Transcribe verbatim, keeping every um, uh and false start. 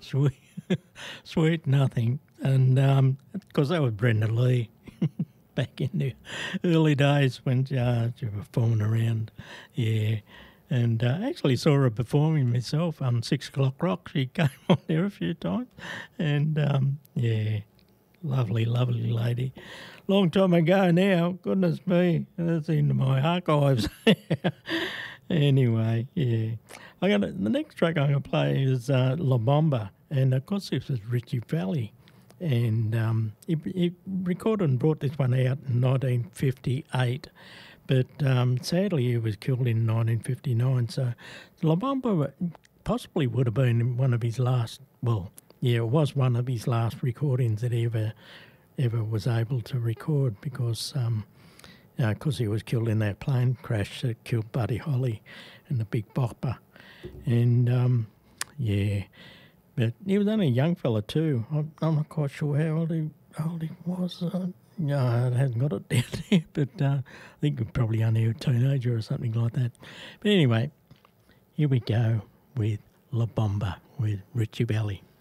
sweet, sweet nothing. And um, of course, that was Brenda Lee back in the early days when uh, she was performing around. Yeah. And uh, I actually saw her performing myself on Six O'Clock Rock. She came on there a few times. And um, yeah, lovely, lovely lady. Long time ago now, goodness me, that's into my archives. Anyway, yeah. I got the next track I'm going to play is uh, La Bomba, and of course this was Richie Valli, and um, he, he recorded and brought this one out in nineteen fifty-eight, but um, sadly he was killed in nineteen fifty-nine. So La Bomba possibly would have been one of his last. Well, yeah, it was one of his last recordings that he ever ever was able to record because. Um, because uh, he was killed in that plane crash that killed Buddy Holly and the Big Bopper. And, um, yeah, but he was only a young fella too. I'm, I'm not quite sure how old he, old he was. Uh, no, I haven't got it down there, but uh, I think he was probably only a teenager or something like that. But anyway, here we go with La Bomba with Richie Valli.